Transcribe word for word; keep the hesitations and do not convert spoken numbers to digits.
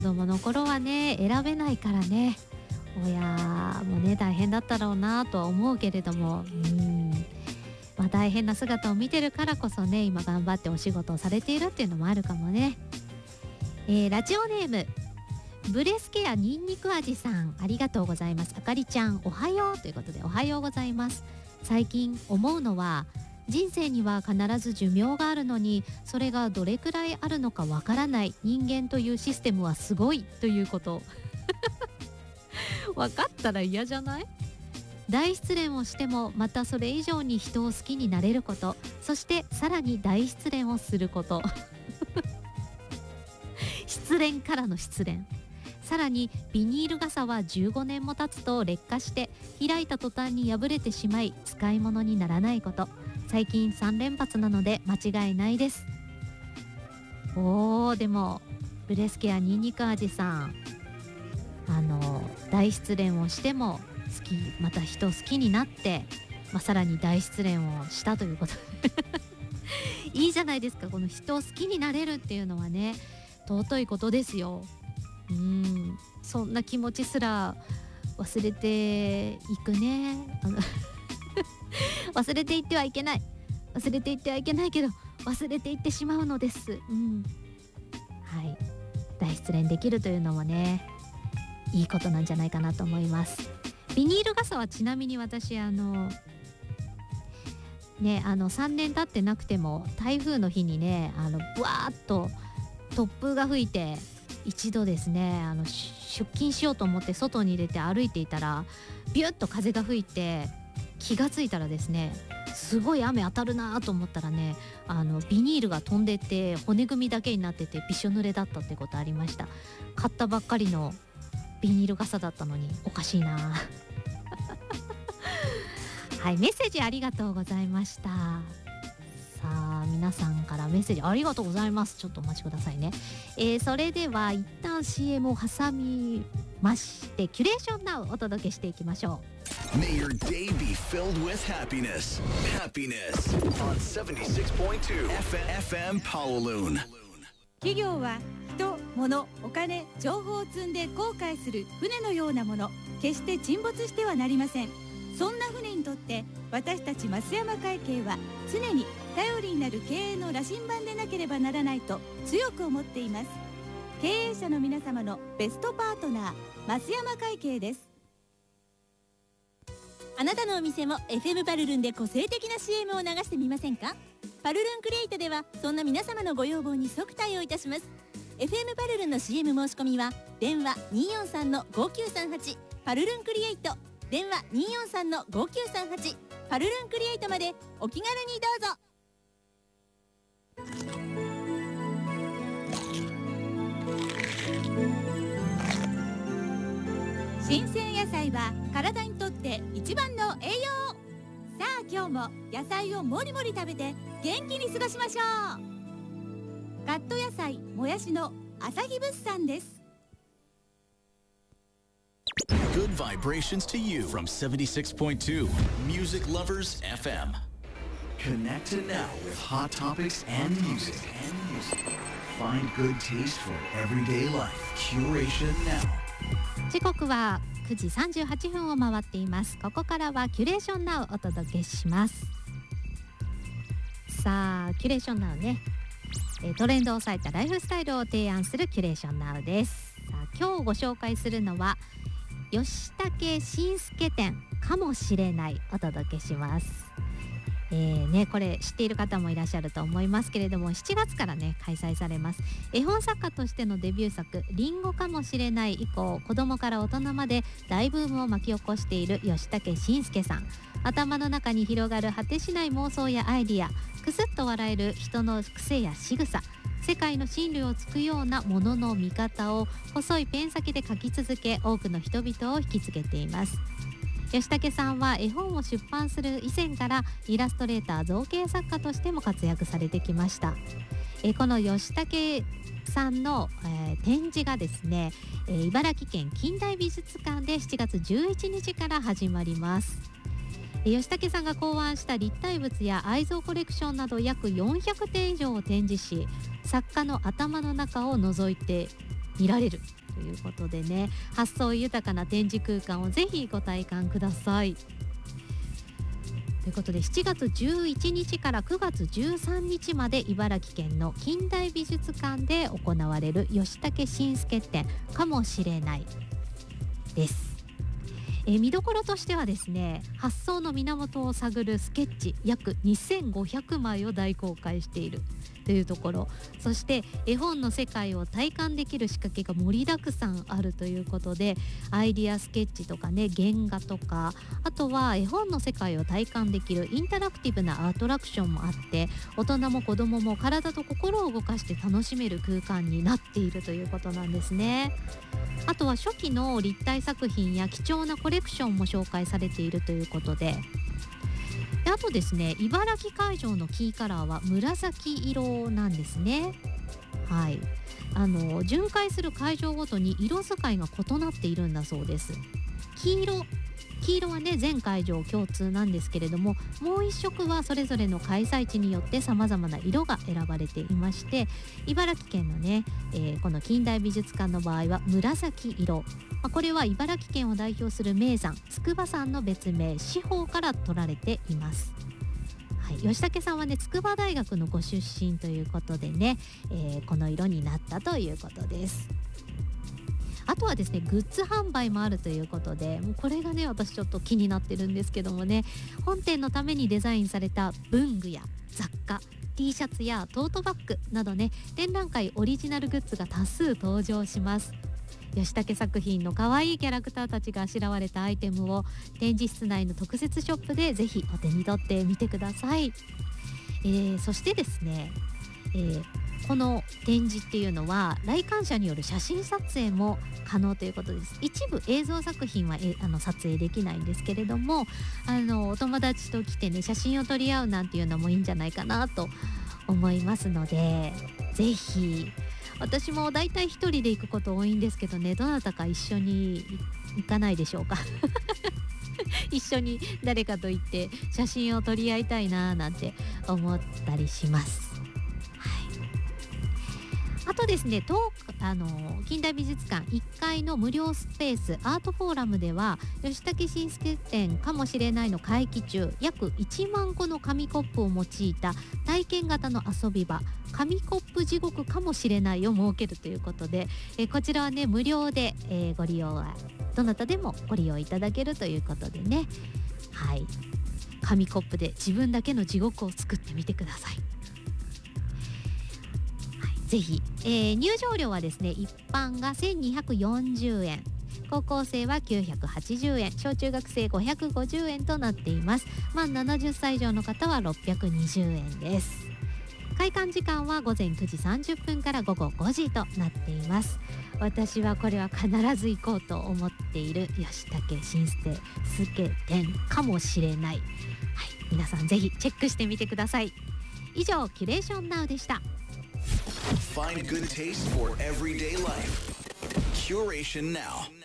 子供の頃はね選べないからね、親もね大変だったろうなとは思うけれども、うんまあ、大変な姿を見てるからこそね今頑張ってお仕事をされているっていうのもあるかもね。えー、ラジオネームブレスケアニンニク味さん、ありがとうございます。あかりちゃんおはようということで、おはようございます。最近思うのは、人生には必ず寿命があるのに、それがどれくらいあるのかわからない人間というシステムはすごいということ分かったら嫌じゃない？大失恋をしてもまたそれ以上に人を好きになれること、そしてさらに大失恋をすること失恋からの失恋。さらにビニール傘はじゅうごねんも経つと劣化して開いた途端に破れてしまい使い物にならないこと、最近さん連発なので間違いないです。おー、でもブレスケアニンニク味さん、あの大失恋をしても好き、また人を好きになって、まあ、さらに大失恋をしたということいいじゃないですか。この人を好きになれるっていうのはね尊いことですよ。うん、そんな気持ちすら忘れていくね。あの忘れていってはいけない、忘れていってはいけないけど忘れていってしまうのです、うん、はい、大失恋できるというのもねいいことなんじゃないかなと思います。ビニール傘はちなみに私あのねあのさんねん経ってなくても台風の日にねあのブワーッと突風が吹いて一度ですねあの出勤しようと思って外に出て歩いていたらビュッと風が吹いて、気がついたらですねすごい雨当たるなと思ったらねあのビニールが飛んでって骨組みだけになっててびしょ濡れだったってことありました。買ったばっかりのビニール傘だったのにおかしいなはい、メッセージありがとうございました。さあ皆さんからメッセージありがとうございます。ちょっとお待ちくださいね。えー、それでは一旦 シーエム を挟みましてキュレーションナウお届けしていきましょう。 May your day be filled with happiness. Happiness on セブンティシックスポイントツー エフエム Kowloon。 企業は人、物、お金、情報を積んで航海する船のようなもの、決して沈没してはなりません。そんな船にとって私たち増山会計は常に頼りになる経営の羅針盤でなければならないと強く思っています。経営者の皆様のベストパートナー、増山会計です。 あなたのお店も エフエム パルルンで個性的な シーエム を流してみませんか？パルルンクリエイトではそんな皆様のご要望に即対応いたします。 エフエム パルルンの シーエム 申し込みは電話 にーよんさんのごきゅうさんはち パルルンクリエイト、電話 にーよんさんのごきゅうさんはち パルルンクリエイトまでお気軽にどうぞ。 新鮮野菜は体にとって一番の栄養。さあ今日も野菜をもりもり食べて元気に過ごしましょう。カット野菜もやしの朝日物産です。 Good vibrations to you from セブンティシックスポイントツー Music Lovers エフエム。 Connect now with hot topics and music. And music. Find good taste for everyday life. Curation now. 時刻はくじさんじゅうはっぷんを回っています。ここからはキュレーションナウお届けします。さあキュレーションナウね、トレンドを抑えたライフスタイルを提案するキュレーションナウです。さあ今日ご紹介するのは吉武慎介展かもしれないお届けします。えーね、これ知っている方もいらっしゃると思いますけれども、しちがつからね開催されます。絵本作家としてのデビュー作リンゴかもしれない以降、子供から大人まで大ブームを巻き起こしている吉武慎介さん。頭の中に広がる果てしない妄想やアイディア、くすっと笑える人の癖や仕草、世界の真理をつくようなものの見方を細いペン先で描き続け、多くの人々を引きつけています。吉武さんは絵本を出版する以前からイラストレーター、造形作家としても活躍されてきました。えこの吉武さんの、えー、展示がですね、えー、茨城県近代美術館でしちがつじゅういちにちから始まります。吉武さんが考案した立体物や愛蔵コレクションなど約よんひゃくてん以上を展示し、作家の頭の中を覗いて見られるということでね、発想豊かな展示空間をぜひご体感ください。ということでしちがつじゅういちにちからくがつじゅうさんにちまで茨城県の近代美術館で行われる吉武新助展かもしれないです。え見どころとしてはですね、発想の源を探るスケッチ約にせんごひゃくまいを大公開しているというところ、そして絵本の世界を体感できる仕掛けが盛りだくさんあるということで、アイディアスケッチとかね、原画とか、あとは絵本の世界を体感できるインタラクティブなアトラクションもあって、大人も子供も体と心を動かして楽しめる空間になっているということなんですね。あとは初期の立体作品や貴重なコレクションも紹介されているということで、であとですね、茨城会場のキーカラーは紫色なんですね。はい、あの巡回する会場ごとに色使いが異なっているんだそうです。黄色黄色はね全会場共通なんですけれども、もう一色はそれぞれの開催地によって様々な色が選ばれていまして、茨城県のね、えー、この近代美術館の場合は紫色、まあ、これは茨城県を代表する名山筑波山の別名四方から取られています。はい、吉武さんはね筑波大学のご出身ということでね、えー、この色になったということです。あとはですね、グッズ販売もあるということで、もうこれがね私ちょっと気になってるんですけどもね、本店のためにデザインされた文具や雑貨、 T シャツやトートバッグなどね、展覧会オリジナルグッズが多数登場します。吉武作品の可愛いキャラクターたちがあしらわれたアイテムを展示室内の特設ショップでぜひお手に取ってみてください。えー、そしてですね、えーこの展示っていうのは来館者による写真撮影も可能ということです。一部映像作品はえあの撮影できないんですけれども、あのお友達と来てね写真を撮り合うなんていうのもいいんじゃないかなと思いますので、ぜひ。私もだいたい一人で行くこと多いんですけどね、どなたか一緒に行かないでしょうか一緒に誰かと行って写真を撮り合いたいななんて思ったりします。あとですね、東あの近代美術館いっかいの無料スペースアートフォーラムでは吉武新助展かもしれないの会期中、約いちまんこの紙コップを用いた体験型の遊び場、紙コップ地獄かもしれないを設けるということで、えこちらはね無料で、えー、ご利用はどなたでもご利用いただけるということでね、はい、紙コップで自分だけの地獄を作ってみてください。ぜひ、えー、入場料はですね、一般がせんにひゃくよんじゅうえん、高校生はきゅうひゃくはちじゅうえん、小中学生ごひゃくごじゅうえんとなっています。満ななじゅっさい以上の方はろっぴゃくにじゅうえんです。開館時間はごぜんくじさんじゅっぷんからごごごじとなっています。私はこれは必ず行こうと思っている吉武新助展かもしれない、はい、皆さんぜひチェックしてみてください。以上、キュレーションナウでした。 Find good taste for everyday life. Curation Now.